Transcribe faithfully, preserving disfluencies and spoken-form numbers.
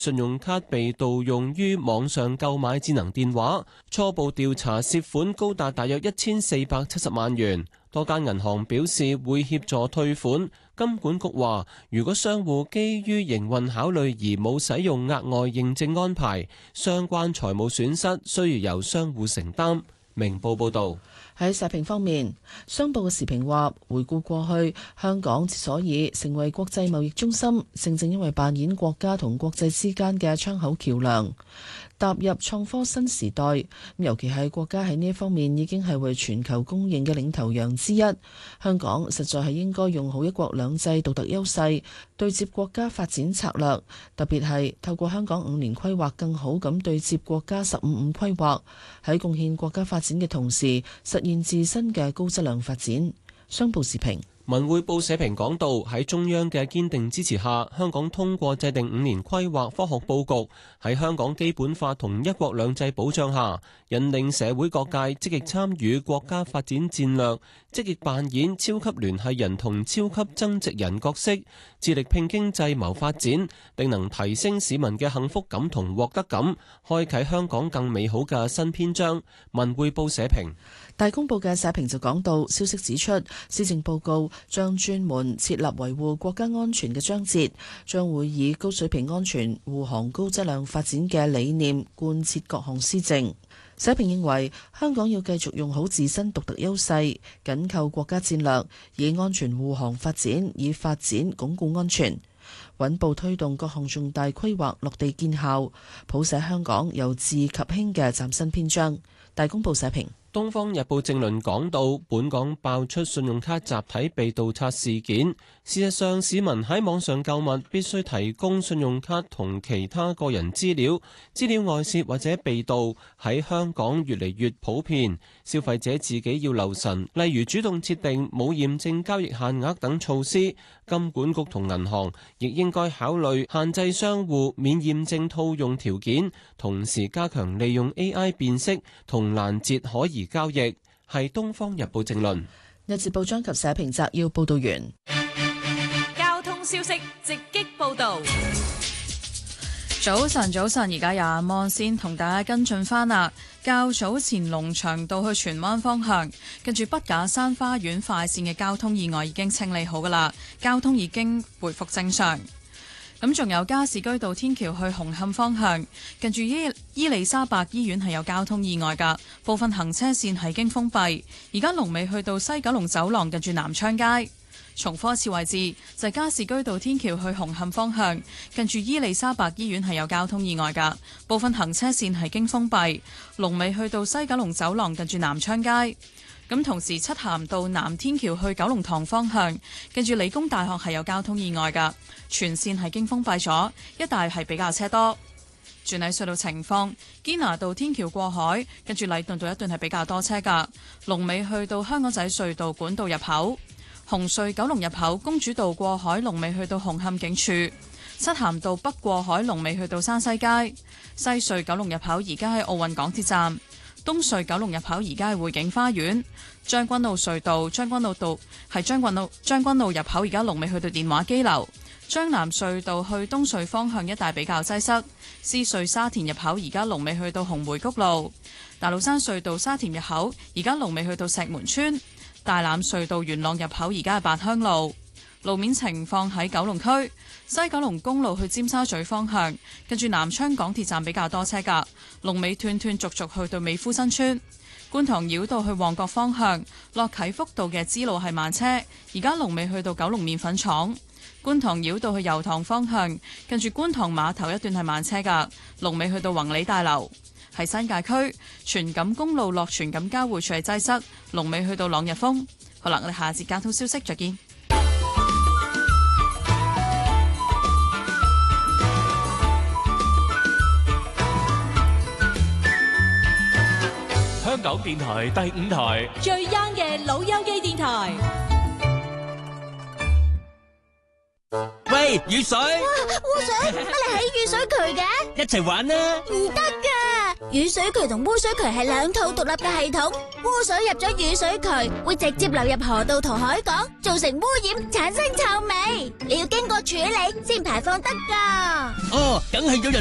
信用卡被盜用於網上購買智能電話，初步調查涉款高達大約一千四百七十萬元。多間銀行表示會協助退款。金管局話，如果商戶基於營運考慮而冇使用額外認證安排，相關財務損失需要由商戶承擔。明報報導。 喺社評方面，商報嘅時評話，回顧過去，香港之所以成為國際貿易中心，正正因為扮演國家同國際之間嘅窗口橋梁。踏入創科新時代，尤其係國家喺呢一方面已經係為全球公認嘅領頭羊之一。香港實在係應該用好一國兩制獨特優勢，對接國家發展策略，特別係透過香港五年規劃更好咁對接國家十五五規劃，喺貢獻國家發展嘅同時，實現自身嘅高質量發展。商報時評。 文匯報社評講到，喺中央嘅堅定支持下，香港通過制定五年規劃科學佈局，喺香港基本法同一國兩制保障下，引領社會各界積極參與國家發展戰略，積極扮演超級聯繫人同超級增值人角色，致力拼經濟謀發展，並能提升市民嘅幸福感同獲得感，開啟香港更美好嘅新篇章。文匯報社評。 大公報嘅社評就講到，消息指出，施政報告將專門設立維護國家安全嘅章節，將會以高水平安全護航高質量發展嘅理念貫徹各項施政。社評認為，香港要繼續用好自身獨特優勢，緊扣國家戰略，以安全護航發展，以發展鞏固安全，穩步推動各項重大規劃落地見效，譜寫香港由治及興嘅嶄新篇章。大公報社評。 《東方日報》正論講到，本港爆出信用卡集體被盜刷事件。事實上，市民喺網上購物必須提供信用卡同其他個人資料，資料外泄或者被盜喺香港越嚟越普遍。消費者自己要留神，例如主動設定冇驗證交易限額等措施。金管局同銀行亦應該考慮限制商戶免驗證套用條件，同時加強利用 A I 辨識同攔截可疑交易。係《東方日報》正論。 日節報章及社評摘要報道完。 交通消息直擊報道。 早晨，早晨，而家有阿望先同大家跟進翻啦。較早前龍翔道去荃灣方向，跟住筆架山花園快線嘅交通意外已經清理好噶啦，交通已經回復正常。咁仲有加士居道天橋去紅磡方向，近住伊伊利沙伯醫院係有交通意外噶，部分行車線係經封閉。而家龍尾去到西九龍走廊，近住南昌街。重複一次位置就係加士居道天橋去紅磡方向，近住伊利沙伯醫院係有交通意外噶，部分行車線係經封閉。龍尾去到西九龍走廊，近住南昌街。咁同時，漆咸道南天橋去九龍塘方向，近住理工大學係有交通意外噶，全線係經封閉咗，一帶係比較車多。轉喺隧道情況，堅拿道天橋過海，跟住禮頓道一段係比較多車噶，龍尾去到香港仔隧道管道入口。紅隧九龍入口公主道過海，龍尾去到紅磡警署；漆咸道北過海，龍尾去到山西街。西隧九龍入口而家喺奧運港鐵站。東隧九龍入口而家係匯景花園。將軍澳隧道將軍澳道係將軍澳將軍澳入口而家龍尾去到電話機樓。將南隧道去東隧方向一帶比較擠塞。獅隧沙田入口而家龍尾去到紅梅谷路。大老山隧道沙田入口而家龍尾去到石門村。大欖隧道元朗入口而家係八鄉路。路面情況喺九龍區西九龍公路去尖沙咀方向，跟住南昌港鐵站比較多車㗎，龍尾斷斷續續去到美孚新村。觀塘繞道去旺角方向，落啟福道嘅支路係慢車，而家龍尾去到九龍麵粉廠。觀塘繞道去油塘方向，跟住觀塘碼頭一段係慢車㗎，龍尾去到宏利大樓。喺新界區荃錦公路落荃錦交匯處係擠塞，龍尾去到朗日峰。好啦，我哋下節交通消息再見。 香港電台第五台最 young 嘅老友記電台。 喂，雨水！ 污水乜你喺雨水渠嘅？ 一齊玩啦！ 唔得㗎， 雨水渠同污水渠係兩套獨立嘅系統，污水入咗雨水渠會直接流入河道同海港，造成污染，產生臭味。你要經過處理先排放得㗎。 哦，梗係有人